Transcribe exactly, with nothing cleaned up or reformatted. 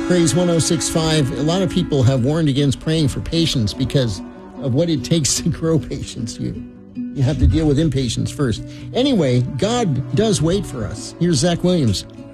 Praise one oh six point five. A lot of people have warned against praying for patience because of what it takes to grow patience. You, you have to deal with impatience first. Anyway, God does wait for us. Here's Zach Williams.